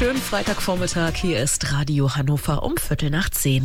Schönen Freitagvormittag, hier ist Radio Hannover um 9:15.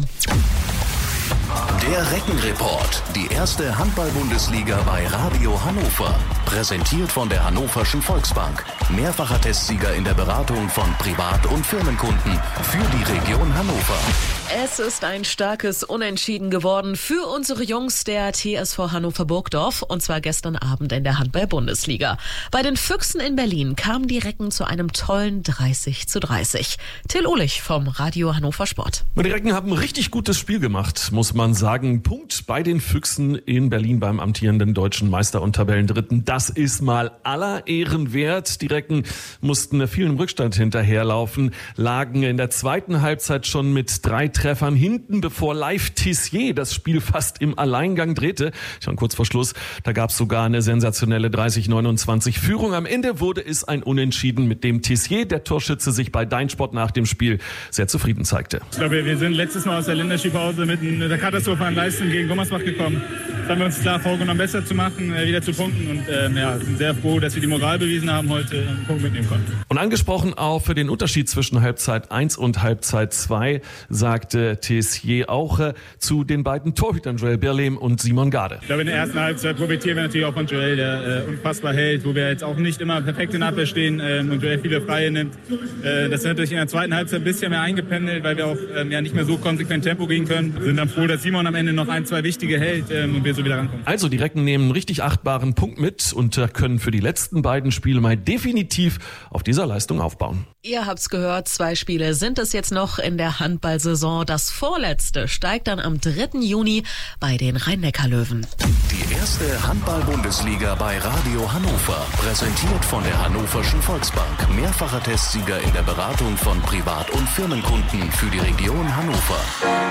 Der Reckenreport, die erste Handball-Bundesliga bei Radio Hannover. Präsentiert von der Hannoverschen Volksbank. Mehrfacher Testsieger in der Beratung von Privat- und Firmenkunden für die Region Hannover. Es ist ein starkes Unentschieden geworden für unsere Jungs der TSV Hannover Burgdorf, und zwar gestern Abend in der Handball-Bundesliga. Bei den Füchsen in Berlin kamen die Recken zu einem tollen 30:30. Till Uhlich vom Radio Hannover Sport. Die Recken haben ein richtig gutes Spiel gemacht, muss man sagen. Punkt bei den Füchsen in Berlin beim amtierenden deutschen Meister und Tabellendritten. Das ist mal aller Ehren wert. Die Recken mussten viel im Rückstand hinterherlaufen, lagen in der zweiten Halbzeit schon mit 3 Treffern hinten, bevor Live Tissier das Spiel fast im Alleingang drehte. Schon kurz vor Schluss, da gab es sogar eine sensationelle 30:29 Führung. Am Ende wurde es ein Unentschieden, mit dem Tissier, der Torschütze, sich bei Deinsport nach dem Spiel sehr zufrieden zeigte. Ich glaube, wir sind letztes Mal aus der Länderspielpause mit einer katastrophalen Leistung gegen Gummersbach gekommen. Das haben wir uns klar vorgenommen, besser zu machen, wieder zu punkten, und sind sehr froh, dass wir die Moral bewiesen haben, heute einen Punkt mitnehmen konnten. Und angesprochen auch für den Unterschied zwischen Halbzeit 1 und Halbzeit 2, sagte Tissier auch zu den beiden Torhütern Joel Birlehm und Simon Gade. Ich glaube, in der ersten Halbzeit profitieren wir natürlich auch von Joel, der unfassbar hält, wo wir jetzt auch nicht immer perfekt in Abwehr stehen und Joel viele Freie nimmt. Das ist natürlich in der zweiten Halbzeit ein bisschen mehr eingependelt, weil wir auch nicht mehr so konsequent Tempo gehen können. Sind dann froh, dass Simon am Ende noch 1, 2 wichtige hält und wir so wieder rankommen. Also die Recken nehmen einen richtig achtbaren Punkt mit und können für die letzten beiden Spiele mal definitiv auf dieser Leistung aufbauen. Ihr habt's gehört, 2 Spiele sind es jetzt noch in der Handballsaison. Das vorletzte steigt dann am 3. Juni bei den Rhein-Neckar-Löwen. Die erste Handball-Bundesliga bei Radio Hannover. Präsentiert von der Hannoverschen Volksbank. Mehrfacher Testsieger in der Beratung von Privat- und Firmenkunden für die Region Hannover.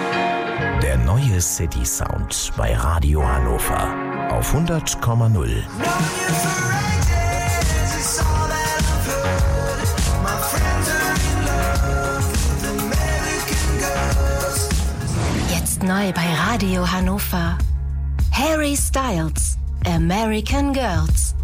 Der neue City Sound bei Radio Hannover auf 100,0. Jetzt neu bei Radio Hannover. Harry Styles, American Girls.